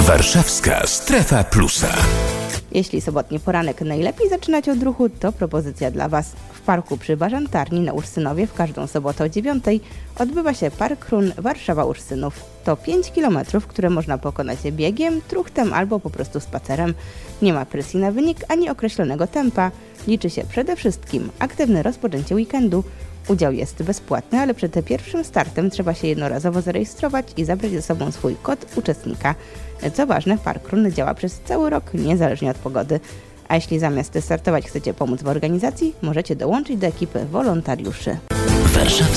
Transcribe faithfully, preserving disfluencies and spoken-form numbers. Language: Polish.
Warszawska Strefa Plusa. Jeśli sobotni poranek najlepiej zaczynać od ruchu, to propozycja dla Was. W parku przy Bażantarni na Ursynowie w każdą sobotę o dziewiątej odbywa się Park Run Warszawa-Ursynów. To pięć kilometrów, które można pokonać biegiem, truchtem albo po prostu spacerem. Nie ma presji na wynik ani określonego tempa. Liczy się przede wszystkim aktywne rozpoczęcie weekendu. Udział jest bezpłatny, ale przed pierwszym startem trzeba się jednorazowo zarejestrować i zabrać ze sobą swój kod uczestnika. Co ważne, Park Run działa przez cały rok, niezależnie od pogody. A jeśli zamiast startować chcecie pomóc w organizacji, możecie dołączyć do ekipy wolontariuszy.